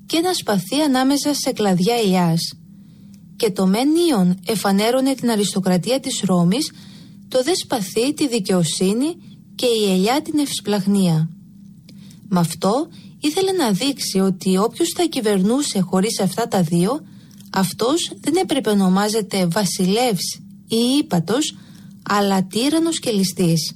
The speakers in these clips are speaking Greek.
και ένα σπαθί ανάμεσα σε κλαδιά ελιάς. Και το μεν ίον εφανέρωνε την αριστοκρατία της Ρώμης, το δε σπαθί τη δικαιοσύνη και η ελιά την ευσπλαγνία. Με αυτό ήθελε να δείξει ότι όποιος θα κυβερνούσε χωρίς αυτά τα δύο, αυτός δεν έπρεπε να ονομάζεται βασιλεύς ή ύπατος, αλλά τύραννος και ληστής.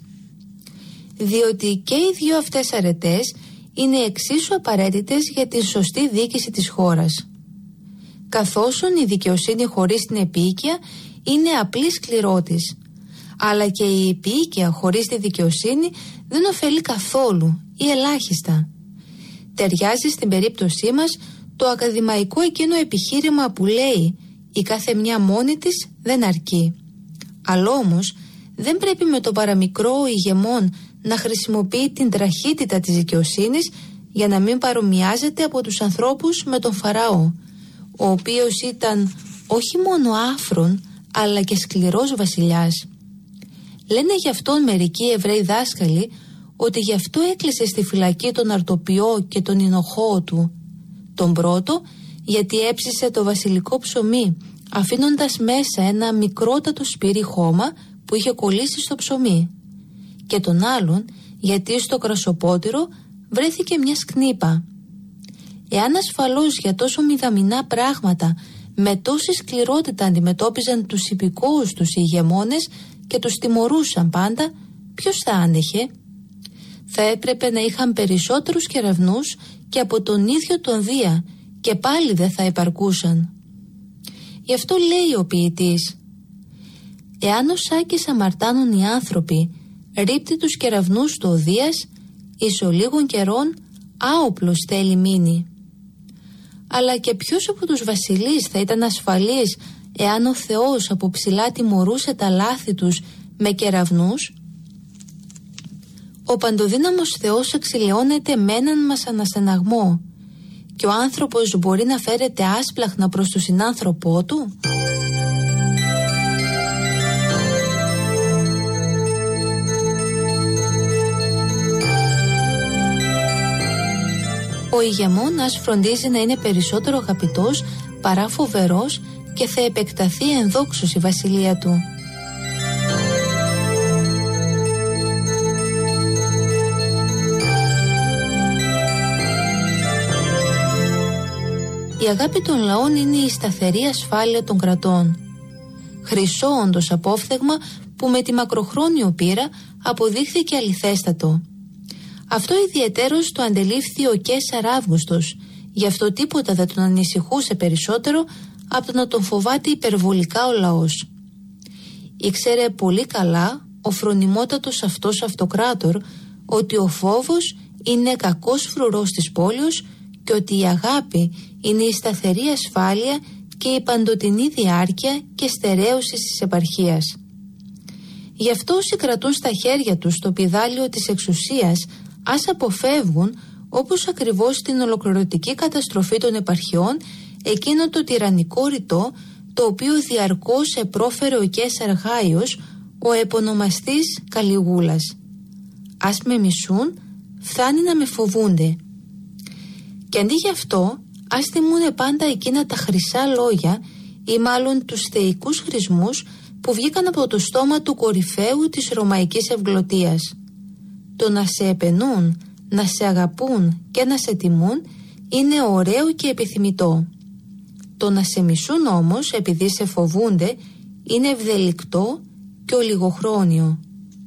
Διότι και οι δύο αυτές αρετές είναι εξίσου απαραίτητες για την σωστή διοίκηση της χώρας. Καθώς η δικαιοσύνη χωρίς την επίοικια είναι απλή σκληρότης, αλλά και η επίοικια χωρίς τη δικαιοσύνη δεν ωφελεί καθόλου ή ελάχιστα. Ταιριάζει στην περίπτωσή μας το ακαδημαϊκό εκείνο επιχείρημα που λέει «η κάθε μια μόνη της δεν αρκεί». Αλλά όμως δεν πρέπει με το παραμικρό ο ηγεμόν να χρησιμοποιεί την τραχύτητα της δικαιοσύνης για να μην παρομοιάζεται από τους ανθρώπους με τον Φαραώ, ο οποίος ήταν όχι μόνο άφρον αλλά και σκληρός βασιλιάς. Λένε γι' αυτόν μερικοί Εβραίοι δάσκαλοι ότι γι' αυτό έκλεισε στη φυλακή τον Αρτοπιό και τον Ινοχώο του. Τον πρώτο γιατί έψισε το βασιλικό ψωμί, αφήνοντας μέσα ένα μικρότατο σπήρι χώμα που είχε κολλήσει στο ψωμί. Και τον άλλον γιατί στο κρασοπότηρο βρέθηκε μια σκνήπα. Εάν ασφαλώς για τόσο μηδαμινά πράγματα με τόση σκληρότητα αντιμετώπιζαν τους υπηκόους τους οι ηγεμόνες και τους τιμωρούσαν πάντα, ποιος θα άντεχε? Θα έπρεπε να είχαν περισσότερους κεραυνούς και από τον ίδιο τον Δία και πάλι δεν θα υπαρκούσαν. Γι' αυτό λέει ο ποιητής: «Εάν ως σάκες αμαρτάνουν οι άνθρωποι, ρίπτει τους κεραυνούς του ο Δίας, εις ο λίγων καιρών άοπλος θέλει μείνει». Αλλά και ποιος από τους βασιλείς θα ήταν ασφαλής εάν ο Θεός από ψηλά τιμωρούσε τα λάθη τους με κεραυνούς? Ο παντοδύναμος Θεός εξηλαιώνεται με έναν μας αναστεναγμό, και ο άνθρωπος μπορεί να φέρεται άσπλαχνα προς τον συνάνθρωπό του. Ο ηγεμόνας φροντίζει να είναι περισσότερο αγαπητός παρά φοβερός και θα επεκταθεί ενδόξως η βασιλεία του. Η αγάπη των λαών είναι η σταθερή ασφάλεια των κρατών. Χρυσό όντως απόφθεγμα που με τη μακροχρόνιο πείρα αποδείχθηκε αληθέστατο. Αυτό ιδιαιτέρως το αντελήφθη ο Καίσαρ Αύγουστος, γι' αυτό τίποτα δεν τον ανησυχούσε περισσότερο από το να τον φοβάται υπερβολικά ο λαός. Ήξερε πολύ καλά ο φρονιμότατος αυτός αυτοκράτορ ότι ο φόβος είναι κακός φρουρός της πόλεως και ότι η αγάπη είναι η σταθερή ασφάλεια και η παντοτινή διάρκεια και στερέωση της επαρχίας. Γι' αυτό όσοι κρατούν στα χέρια τους το πηδάλιο της εξουσίας ας αποφεύγουν, όπως ακριβώς την ολοκληρωτική καταστροφή των επαρχιών, εκείνο το τυραννικό ρητό το οποίο διαρκώς επρόφερε ο Καίσαρ Γάιος, ο επωνομαστής Καλιγούλας. Ας με μισούν, φτάνει να με φοβούνται. Και αντί γι' αυτό, ας θυμούνε πάντα εκείνα τα χρυσά λόγια ή μάλλον τους θεϊκούς χρησμούς που βγήκαν από το στόμα του κορυφαίου της ρωμαϊκής ευγλωτίας. Το να σε επενούν, να σε αγαπούν και να σε τιμούν είναι ωραίο και επιθυμητό. Το να σε μισούν όμως επειδή σε φοβούνται είναι ευδελικτό και ολιγοχρόνιο.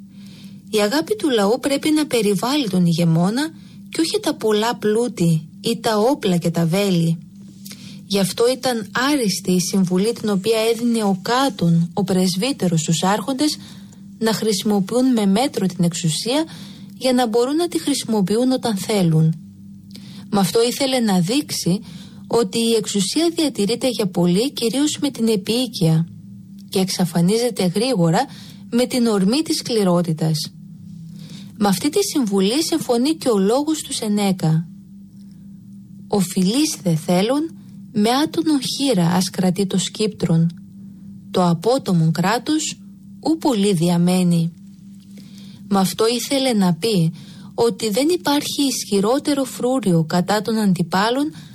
Η αγάπη του λαού πρέπει να περιβάλλει τον ηγεμόνα και όχι τα πολλά πλούτη ή τα όπλα και τα βέλη. Γι' αυτό ήταν άριστη η συμβουλή την οποία έδινε ο Κάτων, ο πρεσβύτερος, στους άρχοντες να χρησιμοποιούν με μέτρο την εξουσία για να μπορούν να τη χρησιμοποιούν όταν θέλουν. Με αυτό ήθελε να δείξει ότι η εξουσία διατηρείται για πολύ κυρίως με την επίοικια και εξαφανίζεται γρήγορα με την ορμή της σκληρότητας. Με αυτή τη συμβουλή συμφωνεί και ο λόγος του Σενέκα. «Ο φιλείς δε θέλουν, με άτονο χείρα ας κρατεί το σκύπτρον. Το απότομον κράτος ου πολύ διαμένει». Με αυτό ήθελε να πει ότι δεν υπάρχει ισχυρότερο φρούριο κατά των αντιπάλων